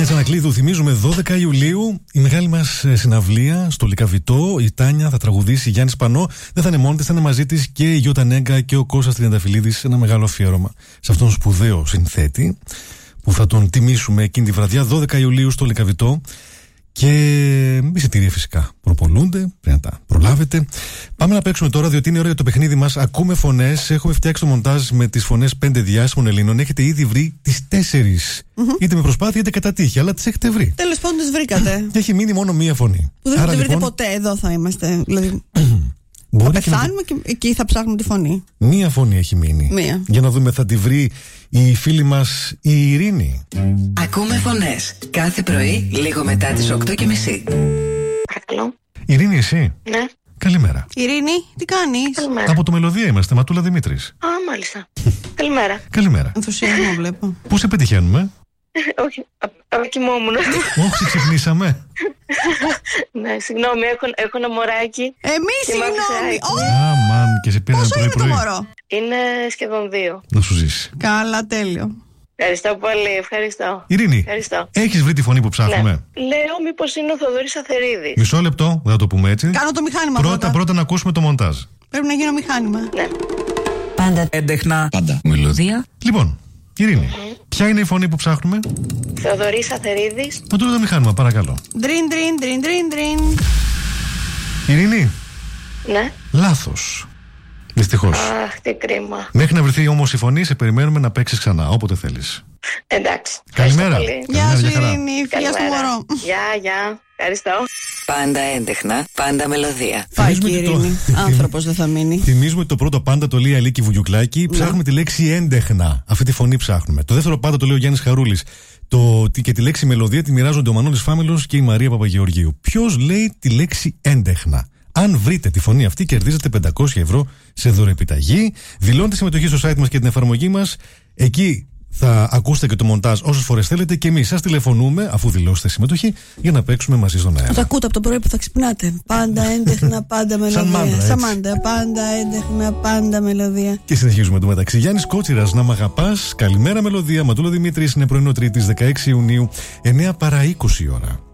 Τάνια Τσανακλείδου, θυμίζουμε 12 Ιουλίου η μεγάλη μας συναυλία στο Λυκαβητό. Η Τάνια θα τραγουδήσει, Γιάννη Πανό. Δεν θα είναι μόνη της, θα είναι μαζί της και η Γιώτα Νέγκα και ο Κώστας Τριανταφυλλίδης. Ένα μεγάλο αφιέρωμα σε αυτόν τον σπουδαίο συνθέτη που θα τον τιμήσουμε εκείνη τη βραδιά, 12 Ιουλίου στο Λυκαβητό. Και εισιτήρια φυσικά προπολούνται, πρέπει να τα προλάβετε. Πάμε να παίξουμε τώρα, διότι είναι ώρα για το παιχνίδι μας. Ακούμε φωνές. Έχουμε φτιάξει το μοντάζ με τις φωνές 5 διάσημων Ελλήνων. Έχετε ήδη βρει τις 4. Είτε με προσπάθεια είτε κατά τύχη, αλλά τις έχετε βρει. Τέλος πάντων, τις βρήκατε. Έχει μείνει μόνο μία φωνή. Που δεν θα τη βρείτε ποτέ, εδώ θα είμαστε. Δηλαδή. Θα πεθάνουμε και εκεί θα ψάχνουμε τη φωνή. Μία φωνή έχει μείνει. Μία. Για να δούμε, θα τη βρει η φίλη μας η Ειρήνη. Ακούμε φωνές κάθε πρωί λίγο μετά τις 8:30. Παρακαλώ. Ειρήνη, εσύ? Ναι. Καλημέρα. Ειρήνη, τι κάνεις? Καλημέρα. Από το Μελωδία είμαστε, Ματούλα Δημήτρης. Α, μάλιστα. Καλημέρα. Καλημέρα. Ενθουσιασμό βλέπω. Πού σε πετυχαίνουμε? Όχι, αποκοιμόμουν. Όχι, ξυπνήσαμε. Ναι, συγγνώμη, έχω ένα μωράκι. Εμείς συγγνώμη. Αμάν, και σε πήραν Πόσο είναι το πρωί-πρωί. μωρό? Είναι σχεδόν 2. Να σου ζήσει. Καλά, τέλειο. Ευχαριστώ πολύ, ευχαριστώ. Ειρήνη, Ευχαριστώ. έχεις βρει τη φωνή που ψάχνουμε? Ναι. Λέω μήπως είναι ο Θοδωρής Αθερίδης. Μισό λεπτό, δεν θα το πούμε έτσι. Κάνω το μηχάνημα Πρώτα να ακούσουμε το μοντάζ. Πρέπει να γίνω μηχάνημα. Ναι. Πάντα έντεχνα. Πάντα μελωδία. Λοιπόν, Ειρήνη, ποια είναι η φωνή που ψάχνουμε? Θοδωρής Αθερίδης. Να το μηχάνημα, παρακαλώ. Ντριν, ντριν, ντριν, ντριν, ντριν. Ειρήνη, Ναι. λάθος. Δυστυχώς. Αχ, τι κρίμα. Μέχρι να βρεθεί όμως η φωνή, σε περιμένουμε να παίξεις ξανά, όποτε θέλεις. Εντάξει. Καλημέρα. Ευχαριστώ πολύ. Γεια σου, για χαρά. Ειρήνη. Φιλιά στο Καλημέρα. μωρό. Γεια. Ευχαριστώ. Πάντα έντεχνα. Πάντα μελωδία. Πάει και η Θυμίζουμε ότι Ειρήνη. Άνθρωπος δεν θα μείνει. Θυμίζουμε ότι το πρώτο πάντα το λέει η Αλίκη Βουγιουκλάκη. Ψάχνουμε τη λέξη έντεχνα. Αυτή τη φωνή ψάχνουμε. Το δεύτερο πάντα το λέει ο Γιάννης Χαρούλης. Και τη λέξη μελωδία τη μοιράζονται ο Μανώλης Φάμελος και η Μαρία Παπαγεωργίου. Ποιος λέει τη λέξη έντεχνα? Αν βρείτε τη φωνή αυτή, κερδίζετε 500 ευρώ σε δωρεοεπιταγή. Δηλώνετε συμμετοχή στο site μας και την εφαρμογή μας. Εκεί θα ακούσετε και το μοντάζ όσες φορές θέλετε και εμείς σας τηλεφωνούμε, αφού δηλώσετε συμμετοχή, για να παίξουμε μαζί στον αέρα. Το ακούτε από το πρωί που θα ξυπνάτε. Πάντα έντεχνα, πάντα μελωδία. Σαν μάντρα, μάντρα. Πάντα έντεχνα, πάντα μελωδία. Και συνεχίζουμε το μεταξύ. Γιάννης Κότσιρας, να μ' αγαπάς. Καλημέρα, μελωδία. Ματούλα Δημήτρης, είναι πρωινό Τρίτης, 16 Ιουνίου, 9 παρά 20 ώρα.